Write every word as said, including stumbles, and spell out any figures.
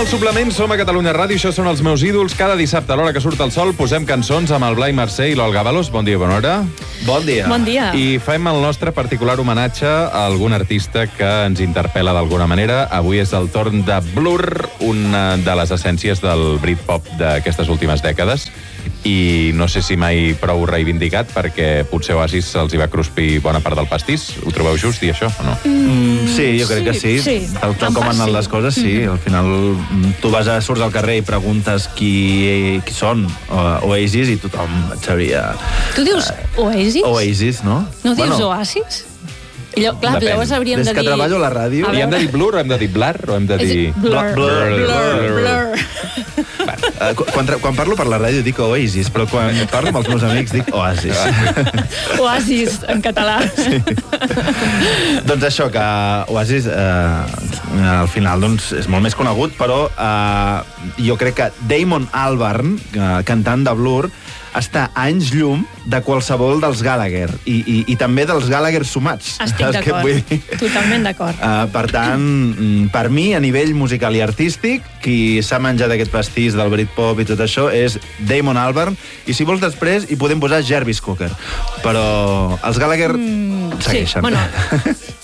el suplement, som a Catalunya Ràdio, això són els meus ídols. Cada dissabte, a l'hora que surt el sol, posem cançons amb el Blai Mercè i l'Olga Balos. Bon dia, bona hora. Bon dia. Bon dia. I fem el nostre particular homenatge a algun artista que ens interpel·la d'alguna manera. Avui és el torn de Blur, una de les essències del Britpop d'aquestes últimes dècades. I no sé si mai prou reivindicat, perquè potser Oasis se'ls hi va cruspir bona part del pastís. Ho trobeu just, dir això, o no? Mm, sí, jo crec que sí. sí. Tal, tal com han anat les coses, sí. Al final, tu vas a surts al carrer i preguntes qui, qui són uh, Oasis i tothom et sabria... Tu dius Oasis? Oasis, no? No dius Bueno, Oasis? I llavors, clar, Depèn. llavors hauríem Des de que dir... treballo a la ràdio... A I hem de dir Blur, o hem de dir Blar, o hem de És dir... Blur, Blur, blur, blur, blur, blur. Uh, quan, quan parlo per la ràdio dic Oasis, però quan parlo amb els meus amics dic Oasis. Oasis, en català. Sí. Doncs això, que Oasis eh, al final doncs, és molt més conegut, però eh, jo crec que Damon Albarn, eh, cantant de Blur, està a anys llum de qualsevol dels Gallagher i, i, i també dels Gallagher sumats. Estic Saps què et vull d'acord, dir? totalment d'acord. Uh, per tant, per mi, a nivell musical i artístic, qui s'ha menjat aquest pastís del Britpop i tot això és Damon Albarn, i si vols després hi podem posar Jarvis Cocker. Però els Gallagher Mm, segueixen. Sí, bueno,